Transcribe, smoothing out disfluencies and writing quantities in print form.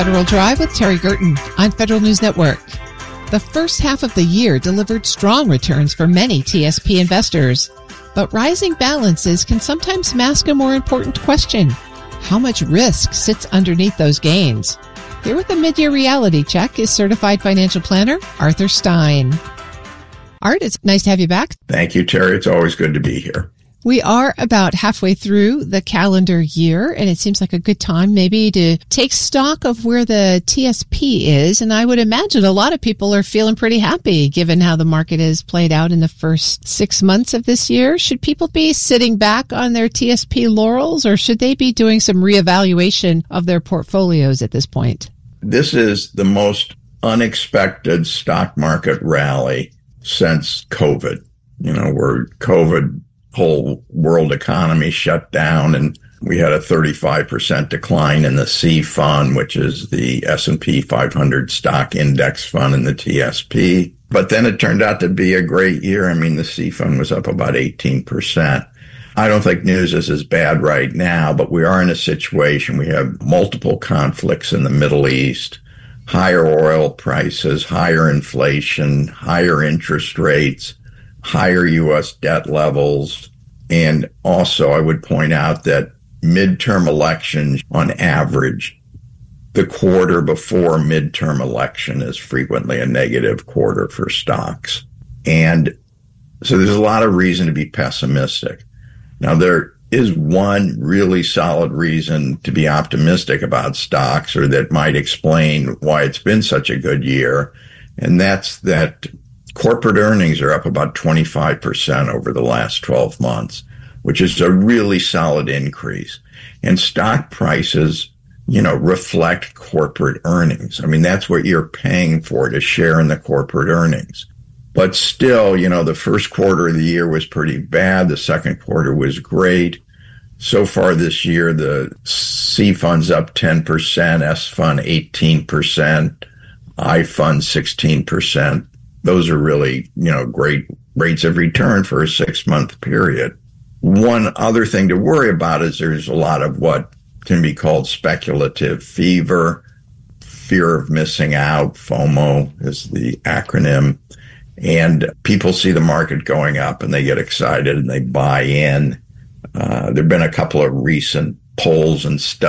Federal Drive with Terry Gerton on Federal News Network. The first half of the year delivered strong returns for many TSP investors, but rising balances can sometimes mask a more important question. How much risk sits underneath those gains? Here with the mid-year reality check is certified financial planner Arthur Stein. Art, it's nice to have you back. Thank you, Terry. It's always good to be here. We are about halfway through the calendar year, and it seems like a good time maybe to take stock of where the TSP is. And I would imagine a lot of people are feeling pretty happy given how the market has played out in the first 6 months of this year. Should people be sitting back on their TSP laurels, or should they be doing some reevaluation of their portfolios at this point? This is the most unexpected stock market rally since COVID, where COVID whole world economy shut down and we had a 35% decline in the C fund, which is the S&P 500 stock index fund in the TSP. But then it turned out to be a great year. I mean, the C fund was up about 18%. I don't think news is as bad right now, but we are in a situation. We have multiple conflicts in the Middle East, higher oil prices, higher inflation, higher interest rates, higher U.S. debt levels. And also, I would point out that midterm elections, on average, the quarter before midterm election is frequently a negative quarter for stocks. And so there's a lot of reason to be pessimistic. Now, there is one really solid reason to be optimistic about stocks, or that might explain why it's been such a good year, and that's that corporate earnings are up about 25% over the last 12 months, which is a really solid increase. And stock prices, reflect corporate earnings. I mean, that's what you're paying for, to share in the corporate earnings. But still, the first quarter of the year was pretty bad. The second quarter was great. So far this year, the C fund's up 10%, S fund 18%, I fund 16%. Those are really, great rates of return for a 6-month period. One other thing to worry about is there's a lot of what can be called speculative fever, fear of missing out. FOMO is the acronym. And people see the market going up and they get excited and they buy in. There have been a couple of recent polls and studies